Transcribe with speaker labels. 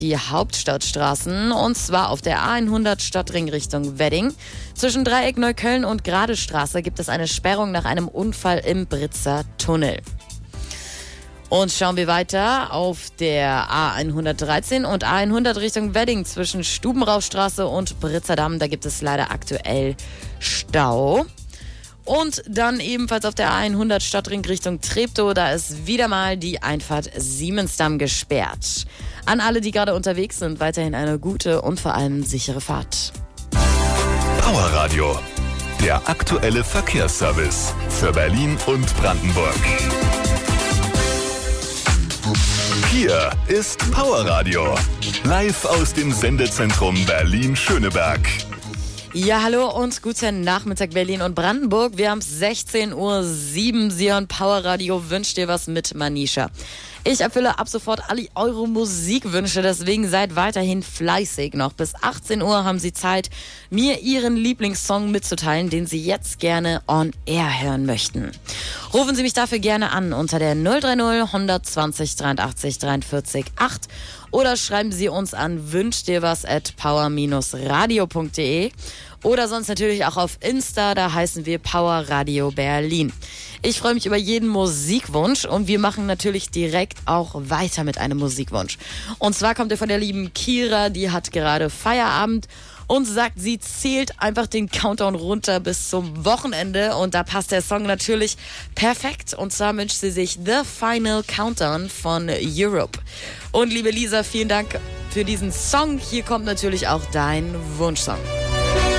Speaker 1: die Hauptstadtstraßen, und zwar auf der A100 Stadtring Richtung Wedding. Zwischen Dreieck Neukölln und Gradestraße gibt es eine Sperrung nach einem Unfall im Britzer Tunnel. Und schauen wir weiter auf der A113 und A100 Richtung Wedding zwischen Stubenrauchstraße und Britzer Damm. Da gibt es leider aktuell Stau. Und dann ebenfalls auf der A100 Stadtring Richtung Treptow, da ist wieder mal die Einfahrt Siemensdamm gesperrt. An alle, die gerade unterwegs sind, weiterhin eine gute und vor allem sichere Fahrt.
Speaker 2: Powerradio, der aktuelle Verkehrsservice für Berlin und Brandenburg. Hier ist Powerradio, live aus dem Sendezentrum Berlin-Schöneberg.
Speaker 1: Ja, hallo und guten Nachmittag Berlin und Brandenburg. Wir haben 16:07 Uhr. Sie hören Powerradio, wünscht dir was mit Manisha. Ich erfülle ab sofort alle eure Musikwünsche, deswegen seid weiterhin fleißig. Noch bis 18 Uhr haben Sie Zeit, mir Ihren Lieblingssong mitzuteilen, den Sie jetzt gerne on air hören möchten. Rufen Sie mich dafür gerne an unter der 030 120 83 43 8 oder schreiben Sie uns an wünschdirwas@power-radio.de oder sonst natürlich auch auf Insta, da heißen wir Powerradio Berlin. Ich freue mich über jeden Musikwunsch und wir machen natürlich direkt auch weiter mit einem Musikwunsch. Und zwar kommt er von der lieben Kira, die hat gerade Feierabend und sagt, sie zählt einfach den Countdown runter bis zum Wochenende und da passt der Song natürlich perfekt. Und zwar wünscht sie sich The Final Countdown von Europe. Und liebe Lisa, vielen Dank für diesen Song. Hier kommt natürlich auch dein Wunschsong.